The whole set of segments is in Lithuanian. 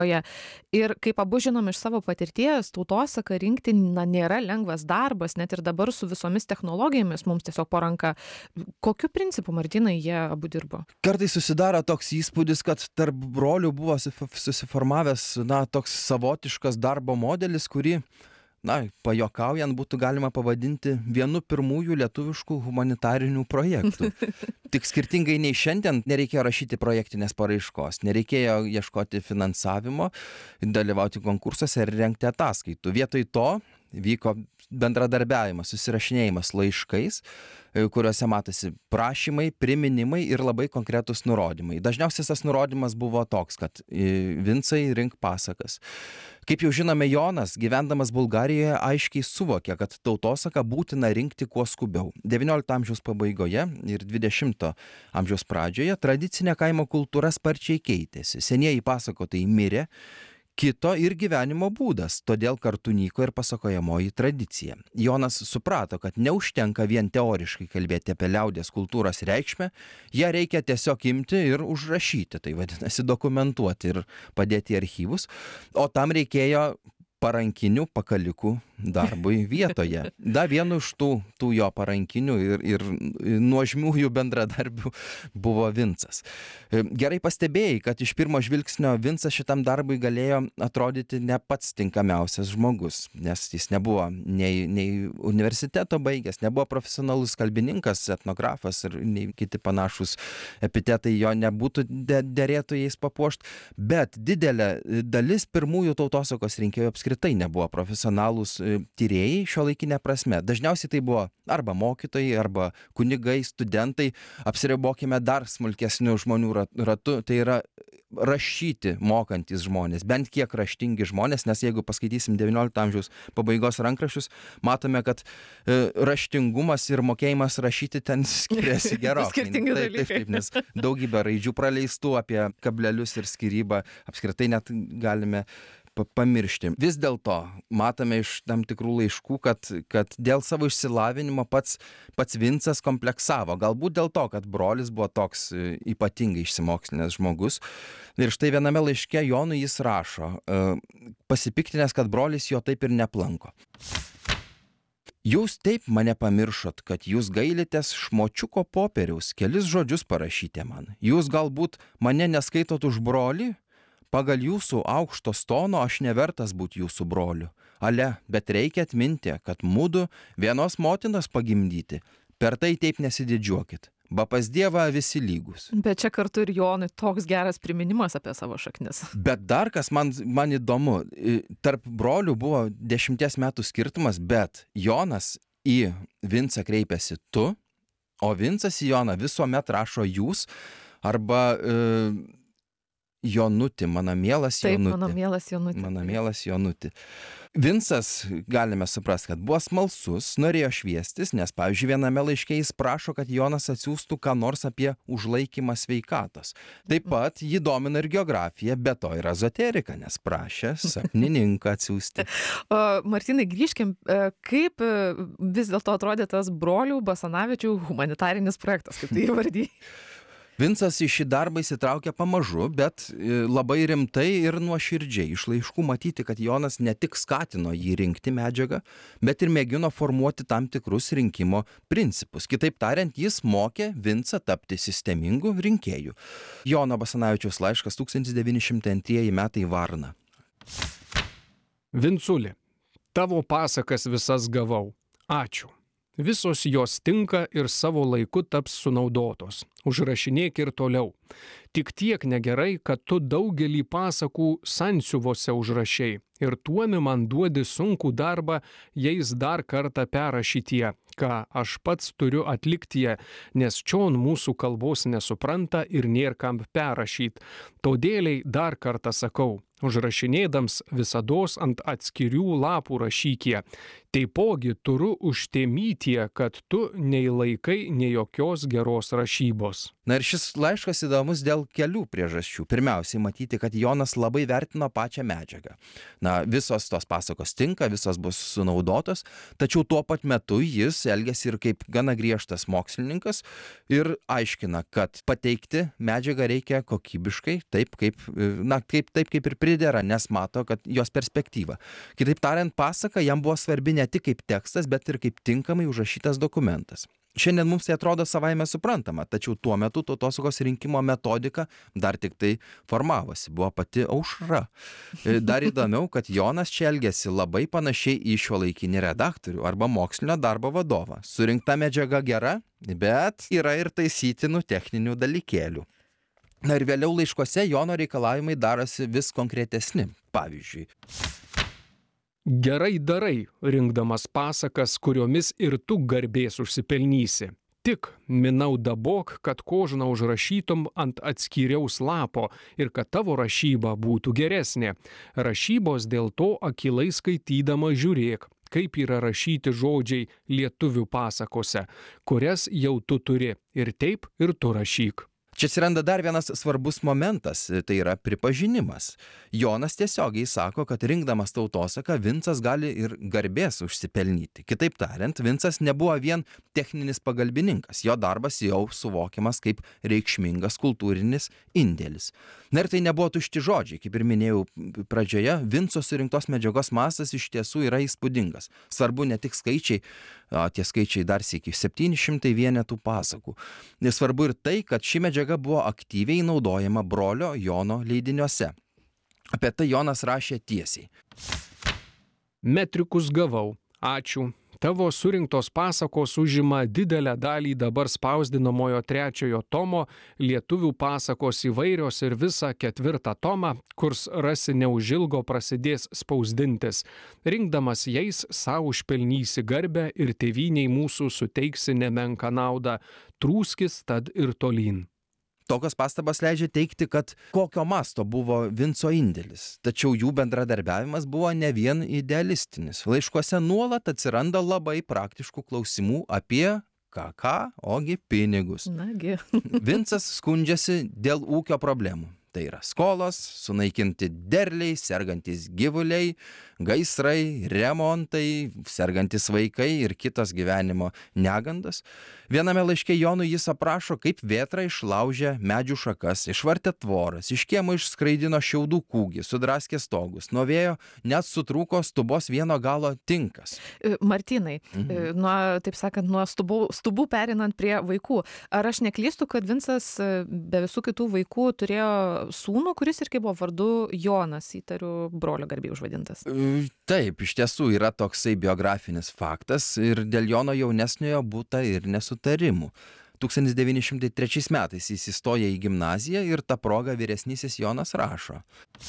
Ir kaip abu žinom iš savo patirties, tautosaką rinkti nėra lengvas darbas, net ir dabar su visomis technologijomis mums tiesiog po ranka. Kokiu principu, Martynai, jie abu dirbo? Kartais susidaro toks įspūdis, kad tarp brolių buvo susiformavęs, toks savotiškas darbo modelis, kurį, pajuokaujant būtų galima pavadinti vienu pirmųjų lietuviškų humanitarinių projektų. Tik skirtingai nei šiandien nereikėjo rašyti projektinės paraiškos, nereikėjo ieškoti finansavimo, dalyvauti konkursuose ir rengti ataskaitų. Vietoj to vyko bendradarbiavimas, susirašinėjimas laiškais, kuriuose matosi prašymai, priminimai ir labai konkretus nurodymai. Dažniausiai tas nurodymas buvo toks, kad Vincai, rink pasakas. Kaip jau žinome, Jonas, gyvendamas Bulgarijoje, aiškiai suvokė, kad tautosaką būtina rinkti kuo skubiau. XIX amžiaus pabaigoje ir XX amžiaus pradžioje tradicinė kaimo kultūra sparčiai keitėsi. Senieji pasakotojai mirė, kito ir gyvenimo būdas, todėl kartu nyko ir pasakojamoji tradicija. Jonas suprato, kad neužtenka vien teoriškai kalbėti apie liaudies kultūros reikšmę, ją reikia tiesiog imti ir užrašyti, tai vadinasi dokumentuoti ir padėti į archyvus, o tam reikėjo parankinių pakalikų darbui vietoje. Vienu iš tų jo parankinių ir nuožmiųjų bendradarbių buvo Vincas. Gerai pastebėjai, kad iš pirmo žvilgsnio Vincas šitam darbui galėjo atrodyti ne pats tinkamiausias žmogus, nes jis nebuvo nei universiteto baigęs, nebuvo profesionalus kalbininkas, etnografas ir nei kiti panašus epitetai jo nebūtų derėtų jais papuošti, bet didelė dalis pirmųjų tautosakos rinkėjų apskritai nebuvo profesionalūs tyrėjai šiuolaikinė prasme. Dažniausiai tai buvo arba mokytojai, arba kunigai, studentai, apsiribokime dar smulkesnių žmonių ratu, tai yra rašyti mokantys žmonės, bent kiek raštingi žmonės, nes jeigu paskaitysim XIX amžiaus pabaigos rankraščius, matome, kad raštingumas ir mokėjimas rašyti ten skiriasi gerokai. Skirtingi dalykai. Taip, nes daugybė raidžių praleistų, apie kablelius ir skyrybą apskritai net galime pamiršti. Vis dėlto matome iš tam tikrų laiškų, kad dėl savo išsilavinimo pats Vincas kompleksavo. Galbūt dėl to, kad brolis buvo toks ypatingai išsimokslinęs žmogus. Ir štai viename laiške Jonui jis rašo, pasipiktinęs, kad brolis jo taip ir neplanko. Jūs taip mane pamiršot, kad jūs gailitės šmočiuko popieriaus kelis žodžius parašyti man. Jūs galbūt mane neskaitot už brolį? Pagal jūsų aukšto stono aš nevertas būti jūsų broliu. Ale, bet reikia atminti, kad mudu vienos motinos pagimdyti. Per tai taip nesididžiuokit. Ba pas Dievą visi lygus. Bet čia kartu ir Jonui toks geras priminimas apie savo šaknis. Bet dar kas man įdomu, tarp brolių buvo 10 metų skirtumas, bet Jonas į Vincą kreipiasi tu, o Vincas į Joną visuomet rašo jūs arba Jonutį, mano mielas Jonutį. Taip, mano mielas Jonutį. Mano mielas Jonutį. Vincas, galime suprasti, kad buvo smalsus, norėjo šviestis, nes, pavyzdžiui, viename laiške jis prašo, kad Jonas atsiųstų ką nors apie užlaikymą sveikatos. Taip pat jį domina ir geografija, bet to ir ezoterika, nes prašė sapnininką atsiųsti. Martynai, grįžkim, kaip vis dėlto atrodė tas brolių Basanavičių humanitarinis projektas, kaip tai įvardėjai? Vincas į šį darbą įsitraukė pamažu, bet labai rimtai ir nuoširdžiai. Iš laiškų matyti, kad Jonas ne tik skatino jį rinkti medžiagą, bet ir mėgino formuoti tam tikrus rinkimo principus. Kitaip tariant, jis mokė Vincą tapti sistemingu rinkėju. Jono Basanavičiaus laiškas 1902 metai Varna. Vinculi, tavo pasakas visas gavau. Ačiū. Visos jos tinka ir savo laiku taps sunaudotos. Užrašinėk ir toliau. Tik tiek negerai, kad tu daugelį pasakų sansiuvose užrašiai ir tuomi man duodi sunkų darbą jais dar kartą perrašytie, ką aš pats turiu atliktie, nes čion mūsų kalbos nesupranta ir nėr kam perrašyt. Todėliai dar kartą sakau, užrašinėdams visados ant atskirių lapų rašykie. Taipogi turiu užtėmytie, kad tu nei laikai, nei jokios geros rašybos. Na ir šis laiškas įdomus dėl kelių priežasčių. Pirmiausiai matyti, kad Jonas labai vertino pačią medžiagą. Na, visos tos pasakos tinka, visos bus sunaudotos, tačiau tuo pat metu jis elgiasi ir kaip gana griežtas mokslininkas ir aiškina, kad pateikti medžiagą reikia kokybiškai, taip kaip ir pridera, nes mato, kad jos perspektyva. Kitaip tariant, pasaka jam buvo svarbi ne tik kaip tekstas, bet ir kaip tinkamai užrašytas dokumentas. Šiandien mums tai atrodo savaime suprantama, tačiau tuo metu tautosakos rinkimo metodika dar tik tai formavosi, buvo pati aušra. Dar įdomiau, kad Jonas čia elgėsi labai panašiai į šiuolaikinį redaktorių arba mokslinio darbo vadovą. Surinkta medžiaga gera, bet yra ir taisytinų techninių dalykėlių. Na ir vėliau laiškuose Jono reikalavimai darosi vis konkretesni. Pavyzdžiui, Gerai darai, rinkdamas pasakas, kuriomis ir tu garbės užsipelnysi. Tik minau dabok, kad kožną užrašytum ant atskiriaus lapo ir kad tavo rašyba būtų geresnė. Rašybos dėl to akilai skaitydama žiūrėk, kaip yra rašyti žodžiai lietuvių pasakose, kurias jau tu turi, ir taip ir tu rašyk. čia atsiranda dar vienas svarbus momentas, tai yra pripažinimas. Jonas tiesiogiai sako, kad rinkdamas tautosaką Vincas gali ir garbės užsipelnyti. Kitaip tariant, Vincas nebuvo vien techninis pagalbininkas, jo darbas jau suvokiamas kaip reikšmingas kultūrinis indėlis. Na ir tai nebuvo tušti žodžiai, kaip ir minėjau pradžioje, Vinco surinktos medžiagos mastas iš tiesų yra įspūdingas. Svarbu ne tik skaičiai, tie skaičiai dar sykį 700 vienetų pasakų. Nesvarbu ir tai, kad ši medžiaga buvo aktyviai naudojama brolio Jono leidiniuose. Apie tai Jonas rašė tiesiai. Metrikus gavau. Ačiū. Tavo surinktos pasakos užima didelę dalį dabar spausdinamojo 3 tomo, lietuvių pasakos įvairios ir visą 4 tomą, kurs rasi neužilgo prasidės spausdintis. Rinkdamas jais sau užpelnysi garbę ir tėvyniai mūsų suteiksi nemenką naudą. Trūskis tad ir tolyn. Tokios pastabos leidžia teigti, kad kokio masto buvo Vinco indėlis, tačiau jų bendradarbiavimas buvo ne vien idealistinis. Laiškuose nuolat atsiranda labai praktiškų klausimų apie ogi pinigus. Nagi. Vincas skundžiasi dėl ūkio problemų. Tai yra skolos, sunaikinti derliai, sergantis gyvuliai, gaisrai, remontai, sergantis vaikai ir kitos gyvenimo negandos. Viename laiške Jonui jis aprašo, kaip vėtra išlaužė medžių šakas, išvartė tvoras, iš kiemo išskraidino šiaudų kūgį, sudraskė stogus, nuo vėjo net sutrūko stubos vieno galo tinkas. Martynai, taip sakant, nuo stubų perinant prie vaikų. Ar aš neklystu, kad Vincas be visų kitų vaikų turėjo sūnų, kuris irgi buvo vardu Jonas, įtariu, brolio garbei užvadintas? Taip, iš tiesų yra toksai biografinis faktas ir dėl Jono jaunesniojo būta ir nesutarimų. 1903 metais jis įstoja į gimnaziją ir tą progą vyresnysis Jonas rašo.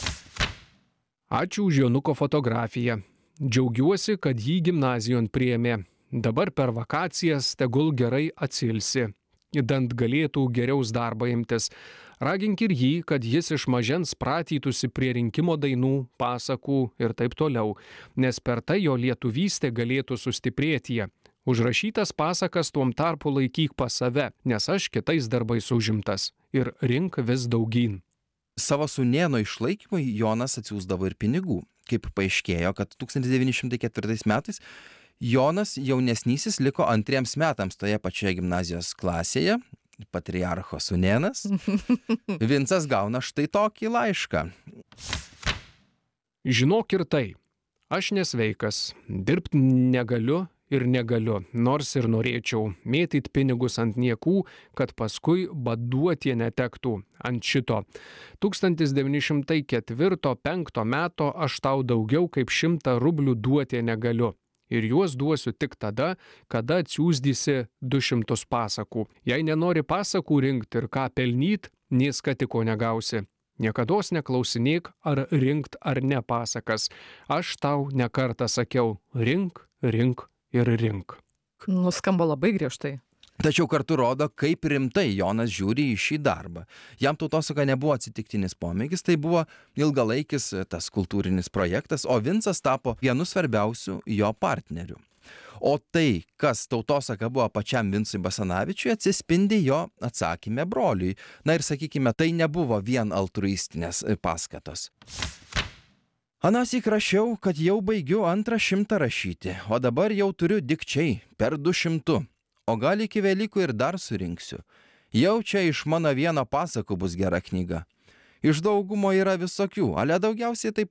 Ačiū už Jonuko fotografiją. Džiaugiuosi, kad jį gimnazijon priėmė. Dabar per vakacijas tegul gerai atsilsi. Idant galėtų geriaus darbą imtis. Ragink ir jį, kad jis iš mažens pratytųsi prie rinkimo dainų, pasakų ir taip toliau, nes per tai jo lietuvystė galėtų sustiprėti. Užrašytas pasakas tuom tarpu laikyk pas save, nes aš kitais darbais užimtas ir rink vis daugyn. Savo sūnėno išlaikymui Jonas atsiųsdavo ir pinigų. Kaip paaiškėjo, kad 1904 metais Jonas jaunesnysis liko 2 metams toje pačioje gimnazijos klasėje, patriarcho sūnėnas. Vincas gauna štai tokį laišką. Žinok ir tai, aš nesveikas, dirbti negaliu ir negaliu, nors ir norėčiau mėtyti pinigus ant niekų, kad paskui baduotie netektų ant šito. 1904-5 metų aš tau daugiau kaip 100 rublių duotie negaliu. Ir juos duosiu tik tada, kada atsiųsdysi 200 pasakų. Jei nenori pasakų rinkti ir ką pelnyt, nė skatiko negausi. Niekados neklausinėk, ar rinkt ar ne pasakas. Aš tau nekartą sakiau, rink, rink ir rink. Nuskamba labai griežtai. Tačiau kartu rodo, kaip rimtai Jonas žiūri į šį darbą. Jam tautosaka nebuvo atsitiktinis pomėgis, tai buvo ilgalaikis tas kultūrinis projektas, o Vincas tapo vienu svarbiausių jo partnerių. O tai, kas tautosaka buvo pačiam Vincui Basanavičiui, atsispindi jo atsakyme broliui. Na ir sakykime, tai nebuvo vien altruistinės paskatos. Anąsyk rašiau, kad jau baigiu 200 rašyti, o dabar jau turiu dikčiai per 200. O gal iki Velykų ir dar surinksiu. Jau čia iš mano vieno pasakų bus gera knyga. Iš daugumo yra visokių, ale daugiausiai tai